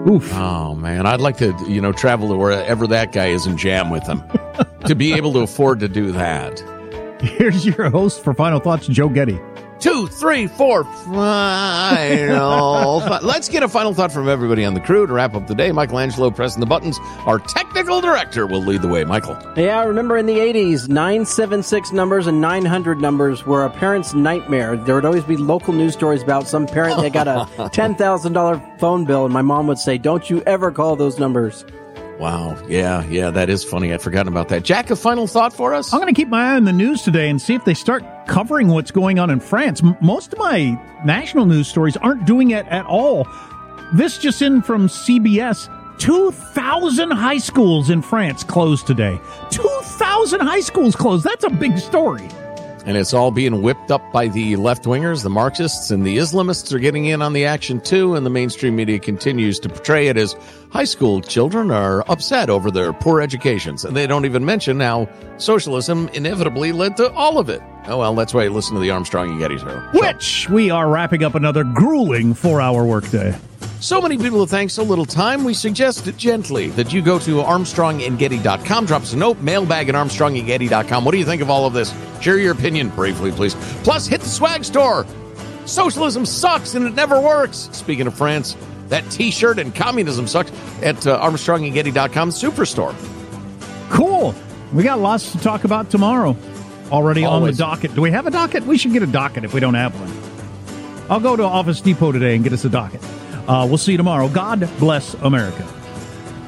Oof. Oh, man. I'd like to, travel to wherever that guy is and jam with him. To be able to afford to do that. Here's your host for Final Thoughts, Joe Getty. 2, 3, 4, final. Let's get a final thought from everybody on the crew to wrap up the day. Michelangelo pressing the buttons. Our technical director will lead the way. Michael. Yeah, I remember in the 80s, 976 numbers and 900 numbers were a parent's nightmare. There would always be local news stories about some parent that got a $10,000 phone bill, and my mom would say, don't you ever call those numbers. Wow. Yeah, that is funny. I'd forgotten about that. Jack, a final thought for us? I'm going to keep my eye on the news today and see if they start covering what's going on in France. Most of my national news stories aren't doing it at all. This just in from CBS. 2,000 high schools in France closed today. 2,000 high schools closed. That's a big story. And it's all being whipped up by the left-wingers, the Marxists, and the Islamists are getting in on the action, too, and the mainstream media continues to portray it as high school children are upset over their poor educations, and they don't even mention how socialism inevitably led to all of it. Oh, well, that's why you listen to the Armstrong and Getty show. Which we are wrapping up another grueling 4-hour workday. So many people who thank so little time, we suggest gently that you go to ArmstrongandGetty.com, drop us a note, mailbag at ArmstrongandGetty.com. What do you think of all of this? Share your opinion briefly, please. Plus, hit the swag store. Socialism sucks and it never works. Speaking of France, that T-shirt and communism sucks at ArmstrongandGetty.com superstore. Cool. We got lots to talk about tomorrow. Already Always. On the docket. Do we have a docket? We should get a docket if we don't have one. I'll go to Office Depot today and get us a docket. We'll see you tomorrow. God bless America.